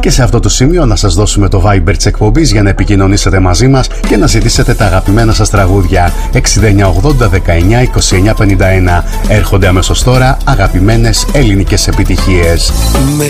Και σε αυτό το σημείο να σας δώσουμε το Viber της εκπομπής για να επικοινωνήσετε μαζί μας και να ζητήσετε τα αγαπημένα σας τραγούδια. 6980 19 29 51. Έρχονται αμέσως τώρα αγαπημένες ελληνικές επιτυχίες.